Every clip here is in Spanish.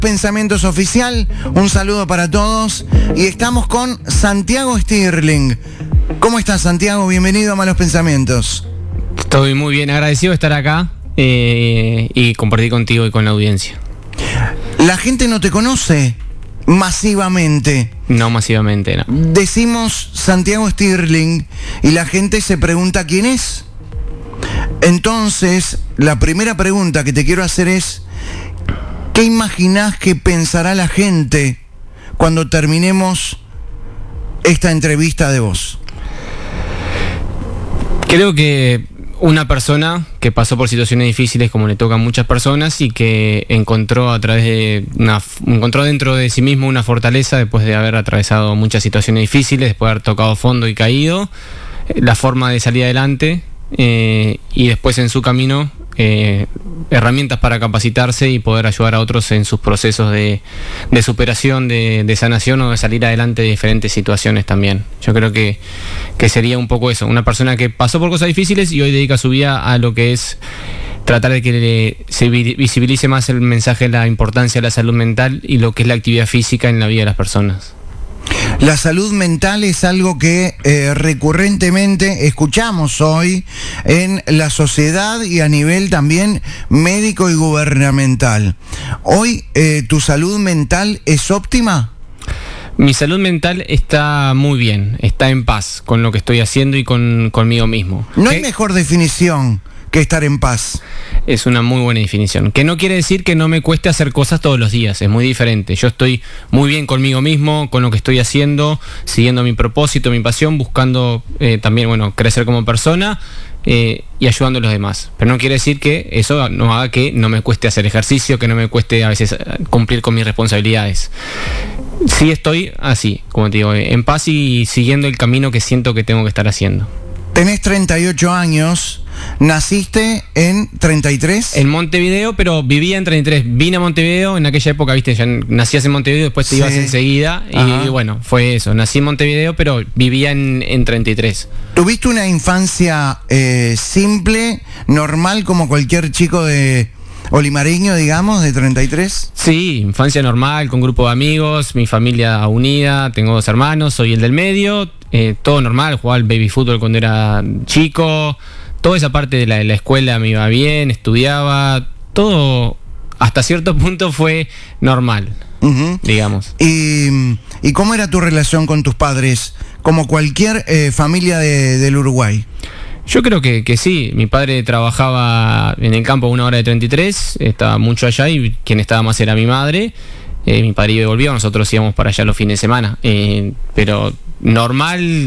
Pensamientos Oficial, un saludo para todos y estamos con Santiago Stirling. ¿Cómo estás, Santiago? Bienvenido a Malos Pensamientos. Estoy muy bien, agradecido de estar acá y compartir contigo y con la audiencia. La gente no te conoce masivamente. No masivamente, no. Decimos Santiago Stirling y la gente se pregunta quién es. Entonces, la primera pregunta que te quiero hacer es: ¿qué imaginás que pensará la gente cuando terminemos esta entrevista de vos? Creo que una persona que pasó por situaciones difíciles, como le toca a muchas personas, y que encontró encontró dentro de sí mismo una fortaleza después de haber atravesado muchas situaciones difíciles, después de haber tocado fondo y caído, la forma de salir adelante, y después en su camino herramientas para capacitarse y poder ayudar a otros en sus procesos de superación, de sanación o de salir adelante de diferentes situaciones también. Yo creo que sería un poco eso, una persona que pasó por cosas difíciles y hoy dedica su vida a lo que es tratar de que se visibilice más el mensaje de la importancia de la salud mental y lo que es la actividad física en la vida de las personas. La salud mental es algo que recurrentemente escuchamos hoy en la sociedad y a nivel también médico y gubernamental. Hoy, ¿tu salud mental es óptima? Mi salud mental está muy bien, está en paz con lo que estoy haciendo y conmigo mismo. No hay mejor definición que estar en paz. Es una muy buena definición. Que no quiere decir que no me cueste hacer cosas todos los días, es muy diferente. Yo estoy muy bien conmigo mismo, con lo que estoy haciendo, siguiendo mi propósito, mi pasión, buscando también, crecer como persona y ayudando a los demás. Pero no quiere decir que eso no haga que no me cueste hacer ejercicio, que no me cueste a veces cumplir con mis responsabilidades. Sí estoy así, como te digo, en paz y siguiendo el camino que siento que tengo que estar haciendo. Tenés 38 años, naciste en 33. En Montevideo, pero vivía en 33. Vine a Montevideo en aquella época, viste, ya nacías en Montevideo, después te ibas enseguida. Ajá. Y bueno, fue eso. Nací en Montevideo, pero vivía en 33. ¿Tuviste una infancia simple, normal, como cualquier chico de olimareño, digamos, de 33? Sí, infancia normal, con grupo de amigos, mi familia unida, tengo 2 hermanos, soy el del medio. Todo normal, jugaba al baby fútbol cuando era chico, toda esa parte de la escuela me iba bien, estudiaba, todo hasta cierto punto fue normal, digamos. ¿Y cómo era tu relación con tus padres, como cualquier familia del Uruguay? Yo creo que sí, mi padre trabajaba en el campo a 1 hora de 33, estaba mucho allá y quien estaba más era mi madre. Mi padre iba y volvía, nosotros íbamos para allá los fines de semana, pero normal,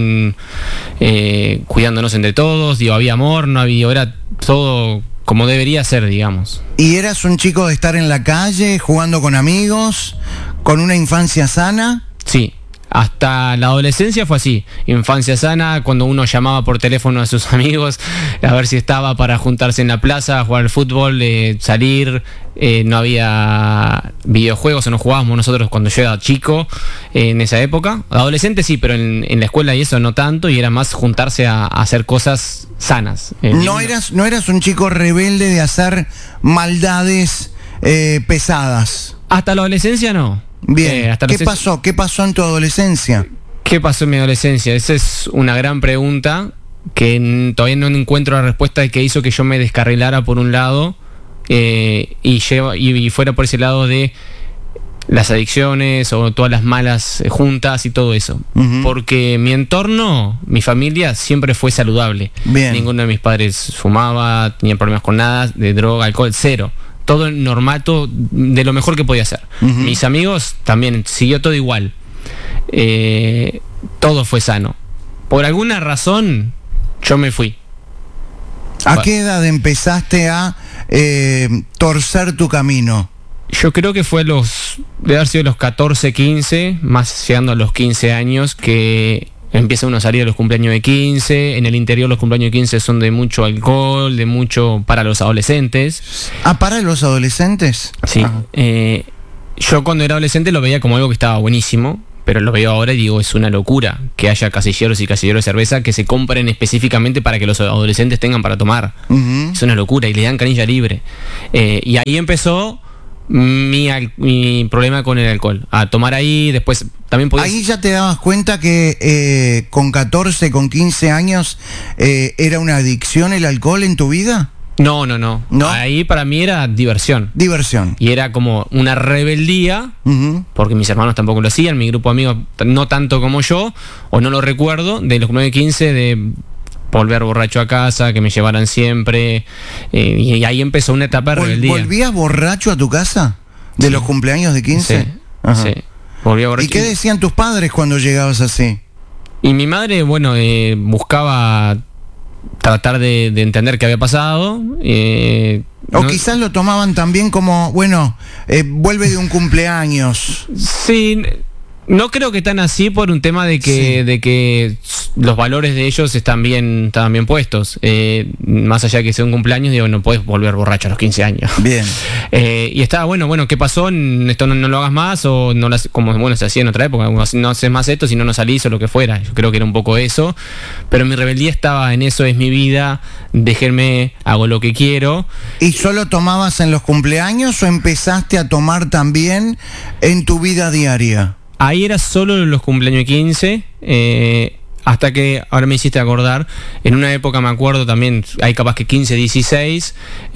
cuidándonos entre todos, había amor, era todo como debería ser, digamos. ¿Y eras un chico de estar en la calle, jugando con amigos, con una infancia sana? Sí. Hasta la adolescencia fue así, infancia sana, cuando uno llamaba por teléfono a sus amigos a ver si estaba para juntarse en la plaza, jugar al fútbol, salir, no había videojuegos o no jugábamos nosotros cuando yo era chico en esa época. Adolescente sí, pero en la escuela y eso no tanto, y era más juntarse a hacer cosas sanas. ¿No eras un chico rebelde de hacer maldades pesadas? Hasta la adolescencia no. Bien, ¿Qué pasó en tu adolescencia? ¿Qué pasó en mi adolescencia? Esa es una gran pregunta que todavía no encuentro la respuesta de qué hizo que yo me descarrilara por un lado y fuera por ese lado de las adicciones o todas las malas juntas y todo eso. Porque mi entorno, mi familia siempre fue saludable. Bien. Ninguno de mis padres fumaba, tenía problemas con nada, de droga, alcohol, cero. Todo normal, todo de lo mejor que podía hacer. Mis amigos también, siguió todo igual. Todo fue sano. Por alguna razón, yo me fui. ¿A qué edad empezaste a torcer tu camino? Yo creo que fue debe haber sido los 14, 15, más llegando a los 15 años, que empieza uno a salir de los cumpleaños de 15. En el interior los cumpleaños de 15 son de mucho alcohol, de mucho para los adolescentes. ¿Para los adolescentes? Sí. Yo cuando era adolescente lo veía como algo que estaba buenísimo, pero lo veo ahora y digo, es una locura que haya casilleros y casilleros de cerveza que se compren específicamente para que los adolescentes tengan para tomar. Es una locura y le dan canilla libre. Y ahí empezó mi problema con el alcohol. A tomar ahí, después también podía... Ahí ya te dabas cuenta que con 14, con 15 años era una adicción el alcohol en tu vida. No. ¿No? Ahí para mí era diversión. Diversión. Y era como una rebeldía, porque mis hermanos tampoco lo hacían, mi grupo de amigos no tanto como yo, o no lo recuerdo, de los 9-15 de volver borracho a casa, que me llevaran siempre, y ahí empezó una etapa de rebeldía. ¿Volvías borracho a tu casa? ¿De los cumpleaños de 15? Sí, sí. Volvía borracho. ¿Y qué decían tus padres cuando llegabas así? Y mi madre, bueno, buscaba tratar de entender qué había pasado. O quizás lo tomaban también como, bueno, vuelve de un cumpleaños. Sí, no creo que tan así por un tema de que los valores de ellos estaban bien puestos. Más allá de que sea un cumpleaños, digo, no puedes volver borracho a los 15 años. Bien. Y estaba, bueno, ¿qué pasó? Esto no lo hagas más, o no como se hacía en otra época, no haces más esto, si no salís o lo que fuera. Yo creo que era un poco eso. Pero mi rebeldía estaba en eso, es mi vida, déjenme, hago lo que quiero. ¿Y solo tomabas en los cumpleaños o empezaste a tomar también en tu vida diaria? Ahí era solo los cumpleaños 15, hasta que, ahora me hiciste acordar, en una época me acuerdo también, hay capaz que 15, 16,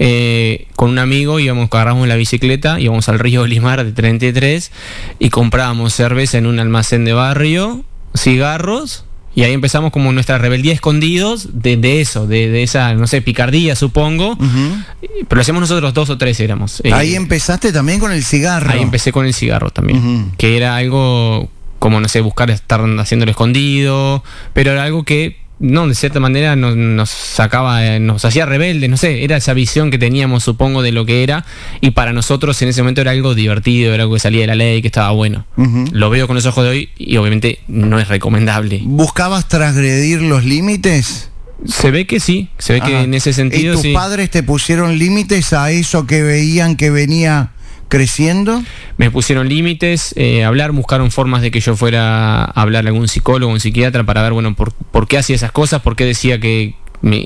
con un amigo agarramos la bicicleta, íbamos al río Olimar de 33 y comprábamos cerveza en un almacén de barrio, cigarros, y ahí empezamos como nuestra rebeldía escondidos de eso, de esa, no sé, picardía supongo, pero lo hacíamos nosotros 2 o 3 éramos. Ahí empezaste también con el cigarro. Ahí empecé con el cigarro también, que era algo como, no sé, buscar estar haciéndolo escondido, pero era algo que, no, de cierta manera nos sacaba, nos hacía rebeldes, no sé, era esa visión que teníamos, supongo, de lo que era, y para nosotros en ese momento era algo divertido, era algo que salía de la ley, que estaba bueno. Lo veo con los ojos de hoy y obviamente no es recomendable. ¿Buscabas transgredir los límites? Se ve que sí, se ve que en ese sentido sí. ¿Y tus padres te pusieron límites a eso que veían que venía creciendo? Me pusieron límites, buscaron formas de que yo fuera a hablar a algún psicólogo o un psiquiatra para ver, bueno, por qué hacía esas cosas, por qué decía que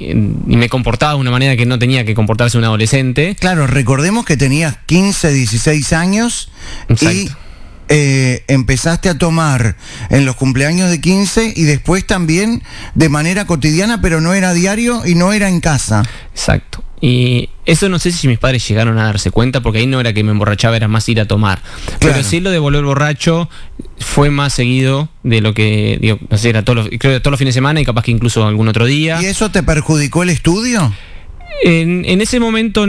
me comportaba de una manera que no tenía que comportarse un adolescente. Claro, recordemos que tenías 15, 16 años. Exacto. Y empezaste a tomar en los cumpleaños de 15 y después también de manera cotidiana, pero no era diario y no era en casa. Exacto. Y eso no sé si mis padres llegaron a darse cuenta, porque ahí no era que me emborrachaba, era más ir a tomar. Claro. Pero sí, lo de volver borracho fue más seguido de lo que, digo, no sé, creo que todos los fines de semana y capaz que incluso algún otro día. ¿Y eso te perjudicó el estudio? En ese momento,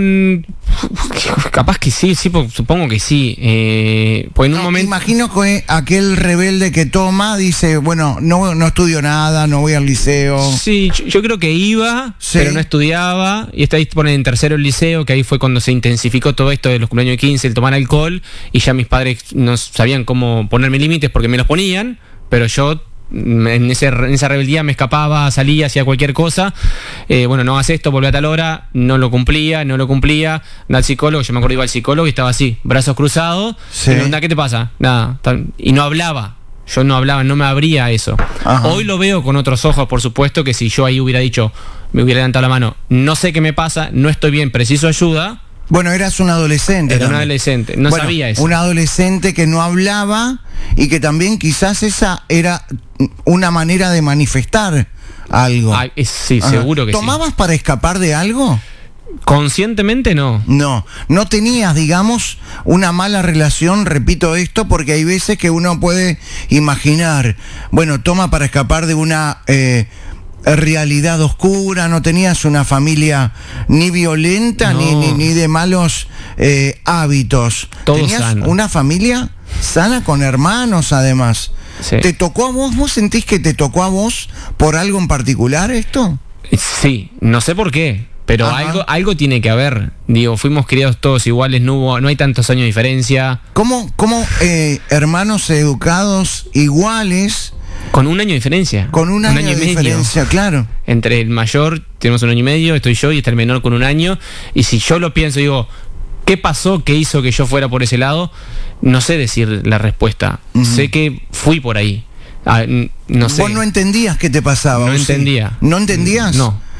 capaz que sí, supongo que sí. Pues en un momento... Imagino que aquel rebelde que toma dice, bueno, no estudio nada, no voy al liceo. Sí, yo creo que iba, pero no estudiaba. Y está ahí, ponen en tercero el liceo, que ahí fue cuando se intensificó todo esto de los cumpleaños de 15, el tomar alcohol. Y ya mis padres no sabían cómo ponerme límites porque me los ponían, pero yo... En esa rebeldía me escapaba, salía, hacía cualquier cosa. Bueno, no hagas esto, volví a tal hora, no lo cumplía, da al psicólogo. Yo me acuerdo, iba al psicólogo y estaba así, brazos cruzados. Sí. ¿Qué te pasa? Nada. Y no hablaba. Yo no hablaba, no me abría eso. Ajá. Hoy lo veo con otros ojos, por supuesto, que si yo ahí hubiera dicho, me hubiera levantado la mano, no sé qué me pasa, no estoy bien, preciso ayuda. Bueno, eras un adolescente. Era un adolescente, no sabía eso. Un adolescente que no hablaba y que también quizás esa era una manera de manifestar algo. Sí, seguro que sí. ¿Tomabas para escapar de algo? Conscientemente no. No tenías, digamos, una mala relación, repito esto, porque hay veces que uno puede imaginar, bueno, toma para escapar de una... realidad oscura, no tenías una familia ni violenta ni de malos hábitos. Tenías una familia sana con hermanos además. Sí. ¿Te tocó a vos? ¿Vos sentís que te tocó a vos por algo en particular esto? Sí, no sé por qué, pero algo tiene que haber. Digo, fuimos criados todos iguales, no hay tantos años de diferencia. ¿Cómo hermanos educados iguales? Con un año de diferencia. Con un año de diferencia, claro. Entre el mayor, tenemos 1 año y medio, estoy yo, y está el menor con 1 año. Y si yo lo pienso, digo, ¿qué pasó? ¿Qué hizo que yo fuera por ese lado? No sé decir la respuesta. Sé que fui por ahí. No sé. ¿Vos no entendías qué te pasaba? No entendía. ¿No entendías? No.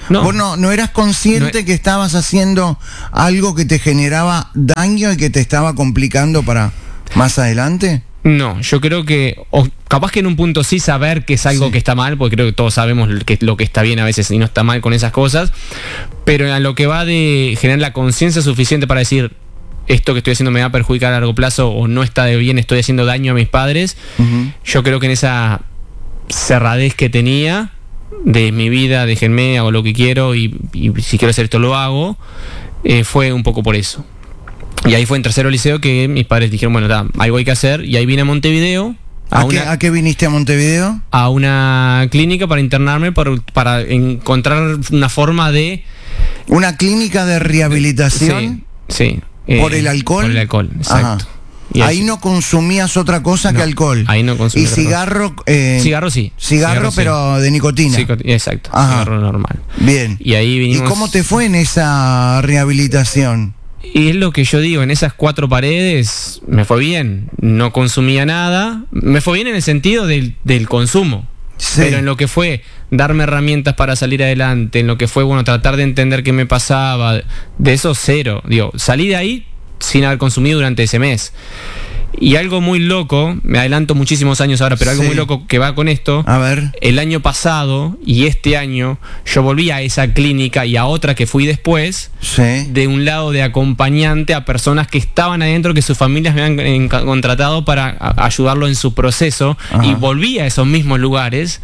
No. ¿Vos no eras consciente que estabas haciendo algo que te generaba daño y que te estaba complicando para más adelante? No, yo creo que, o capaz que en un punto sí saber que es algo que está mal, porque creo que todos sabemos lo que está bien a veces y no está mal con esas cosas, pero a lo que va de generar la conciencia suficiente para decir, esto que estoy haciendo me va a perjudicar a largo plazo o no está de bien, estoy haciendo daño a mis padres, yo creo que en esa cerradez que tenía de mi vida, déjenme, hago lo que quiero y si quiero hacer esto lo hago, fue un poco por eso. Y ahí fue en tercero liceo que mis padres dijeron, bueno, algo hay que hacer, y ahí vine a Montevideo. ¿A qué viniste a Montevideo? A una clínica para internarme, para encontrar una forma de... ¿Una clínica de rehabilitación? Sí. ¿Por el alcohol? Por el alcohol, exacto. Y ahí no consumías otra cosa que alcohol. Ahí no consumí. ¿Y cigarro? Cigarro sí. Cigarro, pero sí. De nicotina. Sí, exacto. Ajá. Cigarro normal. Bien. Y ahí vinimos... ¿Y cómo te fue en esa rehabilitación? Y es lo que yo digo, en esas 4 paredes me fue bien, no consumía nada, me fue bien en el sentido del consumo, sí. Pero en lo que fue darme herramientas para salir adelante, en lo que fue, bueno, tratar de entender qué me pasaba, de eso cero, digo, salí de ahí sin haber consumido durante ese mes. Y algo muy loco, me adelanto muchísimos años ahora, pero algo muy loco que va con esto. A ver. El año pasado y este año yo volví a esa clínica y a otra que fui después, de un lado de acompañante a personas que estaban adentro, que sus familias me habían contratado para ayudarlo en su proceso. Ajá. Y volví a esos mismos lugares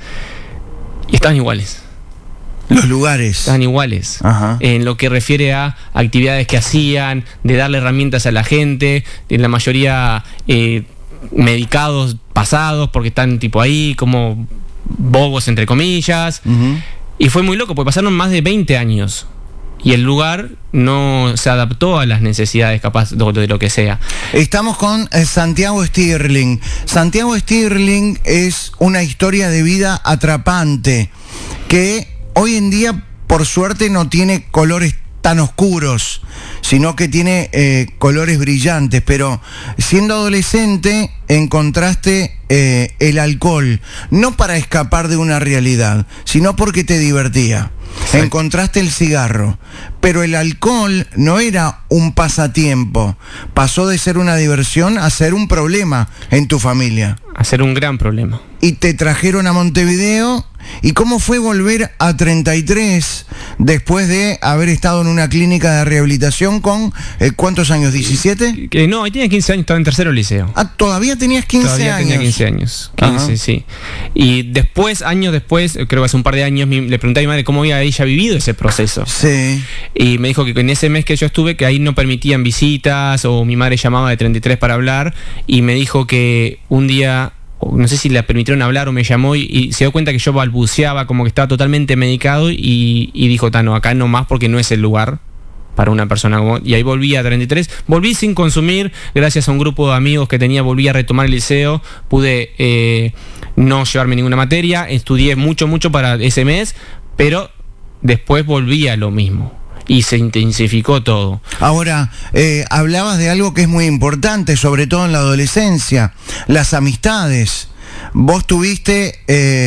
y estaban iguales. Los lugares están iguales. Ajá. En lo que refiere a actividades que hacían, de darle herramientas a la gente, en la mayoría medicados pasados porque están tipo ahí como bobos entre comillas. Y fue muy loco porque pasaron más de 20 años y el lugar no se adaptó a las necesidades capaz de lo que sea. Estamos con Santiago Stirling. Santiago Stirling es una historia de vida atrapante que hoy en día, por suerte, no tiene colores tan oscuros, sino que tiene colores brillantes, pero siendo adolescente encontraste el alcohol, no para escapar de una realidad, sino porque te divertía. Sí. Encontraste el cigarro, pero el alcohol no era un pasatiempo, pasó de ser una diversión a ser un problema en tu familia. A ser un gran problema. Y te trajeron a Montevideo. ¿Y cómo fue volver a 33 después de haber estado en una clínica de rehabilitación con ¿cuántos años? ¿17? No, ahí tenía 15 años, estaba en tercero liceo. Ah, todavía tenías 15 todavía años. Tenía 15 años. 15, sí. Y después, años después, creo que hace un par de años, le pregunté a mi madre cómo había ella vivido ese proceso. Sí. Y me dijo que en ese mes que yo estuve, que ahí no permitían visitas, o mi madre llamaba de 33 para hablar, y me dijo que un día, no sé si le permitieron hablar o me llamó y se dio cuenta que yo balbuceaba, como que estaba totalmente medicado y dijo, no, acá no más porque no es el lugar para una persona como... Y ahí volví a 33, volví sin consumir, gracias a un grupo de amigos que tenía, volví a retomar el liceo, pude no llevarme ninguna materia, estudié mucho para ese mes, pero después volví a lo mismo. Y se intensificó todo. Ahora, hablabas de algo que es muy importante, sobre todo en la adolescencia, las amistades. Vos tuviste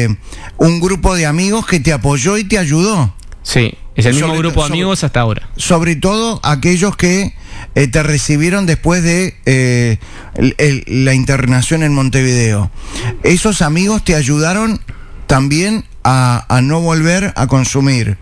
un grupo de amigos que te apoyó y te ayudó. Sí, es el mismo grupo de amigos hasta ahora. Sobre todo aquellos que te recibieron después de la internación en Montevideo. ¿Esos amigos te ayudaron también a no volver a consumir?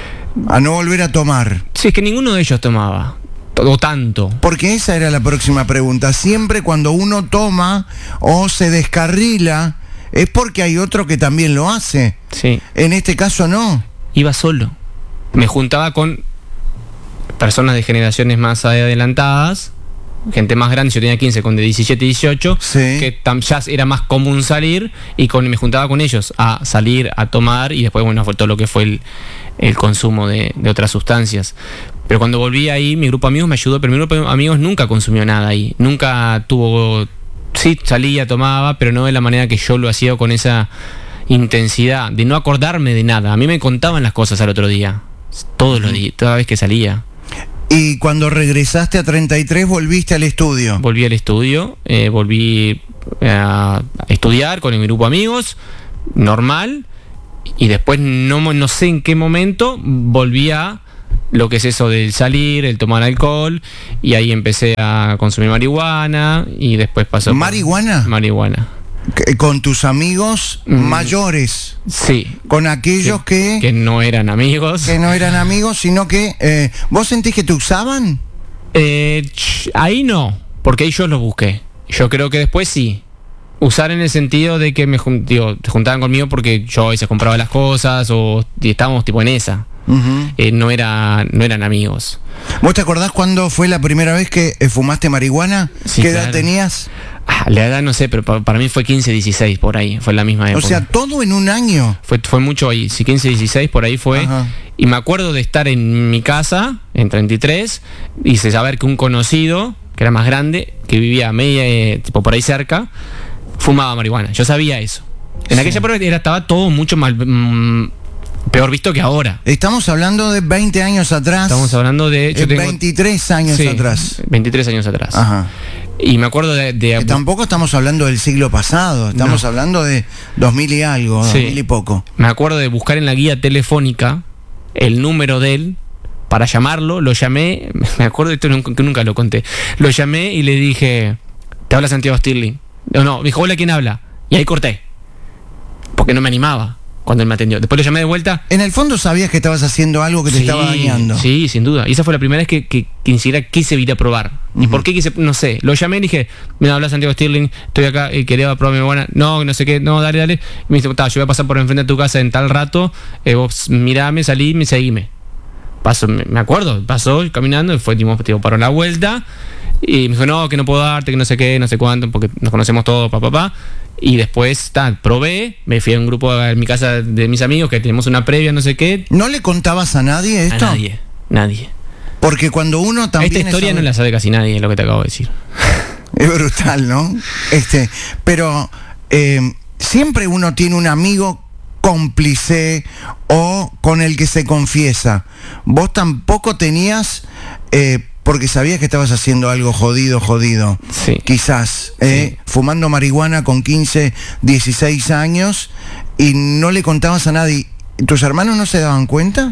A no volver a tomar. Sí, es que ninguno de ellos tomaba, o tanto. Porque esa era la próxima pregunta. Siempre cuando uno toma o se descarrila, es porque hay otro que también lo hace. Sí. En este caso no. Iba solo. Me juntaba con personas de generaciones más adelantadas, gente más grande, yo tenía 15, con de 17 y 18, sí, que ya era más común salir, y me juntaba con ellos a salir, a tomar, y después, bueno, fue todo lo que fue el consumo de otras sustancias. Pero cuando volví ahí, mi grupo de amigos me ayudó, pero mi grupo de amigos nunca consumió nada ahí, nunca tuvo... Sí, salía, tomaba, pero no de la manera que yo lo hacía, con esa intensidad, de no acordarme de nada. A mí me contaban las cosas al otro día, todos los días, toda vez que salía. Y cuando regresaste a 33, volviste al estudio. Volví al estudio, volví a estudiar con mi grupo de amigos, normal, Y después no sé en qué momento volví a lo que es eso del salir, el tomar alcohol, y ahí empecé a consumir marihuana y después pasó... ¿Marihuana? Marihuana. ¿Con tus amigos mayores? Sí. ¿Con aquellos que no eran amigos? Que no eran amigos, sino que... ¿Vos sentís que te usaban? Ahí no, porque ahí yo los busqué. Yo creo que después sí. Usar en el sentido de que te juntaban conmigo porque yo a veces compraba las cosas o estábamos tipo en esa. Uh-huh. No eran amigos. ¿Vos te acordás cuándo fue la primera vez que fumaste marihuana? Sí, ¿Qué claro. edad tenías? La edad no sé, pero para mí fue 15, 16 por ahí, fue la misma época. O sea, todo en un año. Fue mucho ahí, sí, 15, 16 por ahí fue. Ajá. Y me acuerdo de estar en mi casa, en 33, y saber que un conocido, que era más grande, que vivía tipo por ahí cerca, fumaba marihuana. Yo sabía eso. En aquella época estaba todo mucho más peor visto que ahora. Estamos hablando de 20 años atrás. Estamos hablando de... 23 años atrás. 23 años atrás. Ajá. Y me acuerdo de tampoco estamos hablando del siglo pasado. Estamos hablando de 2000 y algo, 2000 y poco. Me acuerdo de buscar en la guía telefónica el número de él para llamarlo. Lo llamé, me acuerdo de esto que nunca lo conté. Lo llamé y le dije, te habla Santiago Stirling. No, me dijo, hola, ¿quién habla? Y ahí corté, porque no me animaba cuando él me atendió. Después lo llamé de vuelta. En el fondo sabías que estabas haciendo algo que te estaba dañando. Sí, sin duda. Y esa fue la primera vez que ni siquiera quise ir a probar. ¿Y por qué quise? No sé. Lo llamé y dije, mira, habla Santiago Stirling, estoy acá y quería probar mi marihuana. No sé qué, no, dale. Y me dice, yo voy a pasar por enfrente de tu casa en tal rato, vos mirame, salí, seguime. Pasó, me acuerdo, pasó caminando, y fue, tipo, paró la vuelta. Y me dijo, no, que no puedo darte, que no sé qué, no sé cuánto, porque nos conocemos todos, papá. Y después, probé, me fui a un grupo en mi casa de mis amigos, que tenemos una previa, no sé qué. ¿No le contabas a nadie esto? A nadie. Porque cuando uno también... Esta historia no la sabe casi nadie, lo que te acabo de decir. Es brutal, ¿no? Pero siempre uno tiene un amigo cómplice o con el que se confiesa. Vos tampoco tenías... porque sabías que estabas haciendo algo jodido. Sí. Quizás, sí. Fumando marihuana con 15, 16 años y no le contabas a nadie. ¿Tus hermanos no se daban cuenta?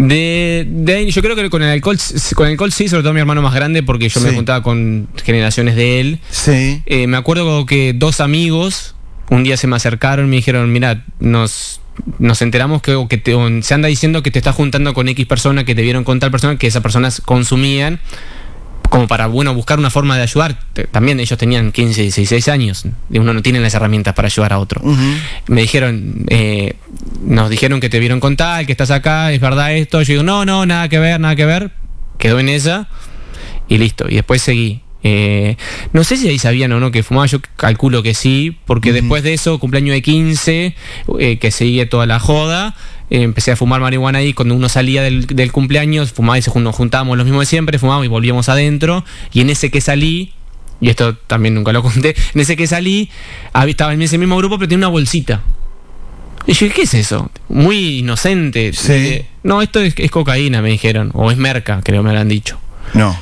Yo creo que con el alcohol sí, sobre todo mi hermano más grande, porque yo me juntaba con generaciones de él. Sí. Me acuerdo que dos amigos un día se me acercaron y me dijeron, mira, nos enteramos que se anda diciendo que te estás juntando con X persona, que te vieron con tal persona, que esas personas consumían, como para, buscar una forma de ayudar. También ellos tenían 15, 16 años, y uno no tiene las herramientas para ayudar a otro. Uh-huh. Me dijeron, nos dijeron que te vieron con tal, que estás acá, ¿es verdad esto? Yo digo, no, nada que ver. Quedó en esa y listo. Y después seguí. No sé si ahí sabían o no que fumaba, yo calculo que sí, porque después de eso, cumpleaños de 15, que seguía toda la joda, empecé a fumar marihuana ahí. Cuando uno salía del cumpleaños, fumaba y nos juntábamos los mismos de siempre, fumábamos y volvíamos adentro. Y en ese que salí, y esto también nunca lo conté, en ese que salí, estaba en ese mismo grupo, pero tenía una bolsita. Y yo, ¿qué es eso? Muy inocente. Sí. No, esto es cocaína, me dijeron, o es merca, creo me habrán dicho. No.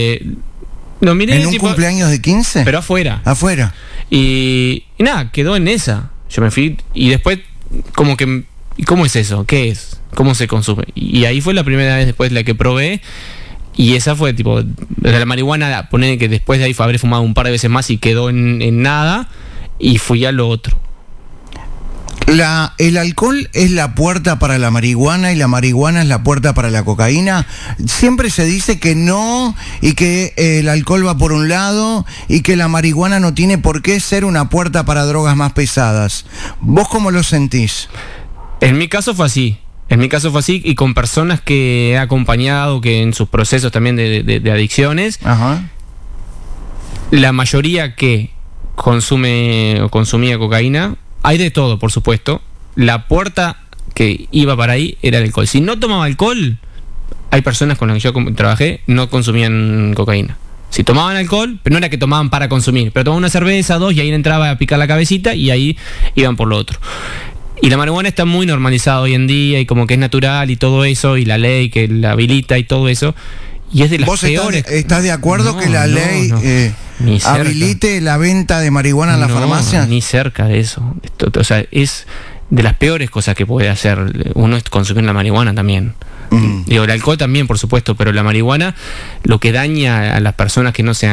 Lo miré, ¿En un cumpleaños de 15? Pero afuera. Y nada, quedó en esa. Yo me fui y después como que... ¿Cómo es eso? ¿Qué es? ¿Cómo se consume? Y ahí fue la primera vez después la que probé. Y esa fue tipo... De la marihuana, poner que después de ahí habré fumado un par de veces más y quedó en nada. Y fui a lo otro. ¿El alcohol es la puerta para la marihuana y la marihuana es la puerta para la cocaína? Siempre se dice que no, y que el alcohol va por un lado y que la marihuana no tiene por qué ser una puerta para drogas más pesadas. ¿Vos cómo lo sentís? En mi caso fue así. Y con personas que he acompañado, que en sus procesos también de adicciones. Ajá. La mayoría que consume o consumía cocaína, hay de todo, por supuesto. La puerta que iba para ahí era el alcohol. Si no tomaba alcohol, hay personas con las que yo trabajé, no consumían cocaína. Si tomaban alcohol, pero no era que tomaban para consumir, pero tomaban una cerveza, dos, y ahí entraba a picar la cabecita y ahí iban por lo otro. Y la marihuana está muy normalizada hoy en día y como que es natural y todo eso, y la ley que la habilita y todo eso. Y es de las peores. ¿Vos estás de acuerdo que la ley habilite la venta de marihuana en las farmacias? Ni cerca de eso. O sea, es de las peores cosas que puede hacer uno es consumir la marihuana también. Digo, el alcohol también, por supuesto, pero la marihuana, lo que daña a las personas que no sean